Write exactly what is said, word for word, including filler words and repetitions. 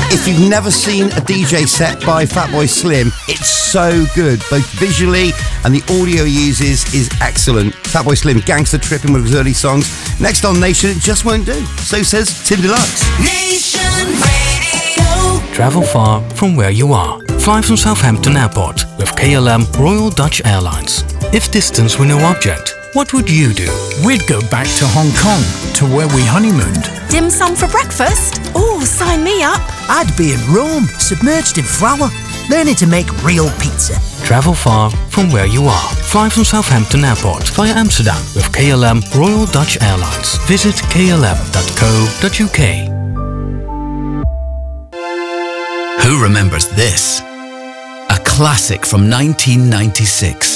If you've never seen a D J set by Fatboy Slim, it's so good. Both visually and the audio he uses is excellent. Fatboy Slim gangster tripping with his early songs. Next on Nation, it just won't do. So says Tim Deluxe. Nation Radio. Travel far from where you are. Fly from Southampton Airport with K L M Royal Dutch Airlines. If distance were no object, what would you do? We'd go back to Hong Kong, to where we honeymooned. Dim sum for breakfast? Oh, sign me up. I'd be in Rome, submerged in flour, learning to make real pizza. Travel far from where you are. Fly from Southampton Airport via Amsterdam with K L M Royal Dutch Airlines. Visit k l m dot co dot u k. Who remembers this? A classic from nineteen ninety-six.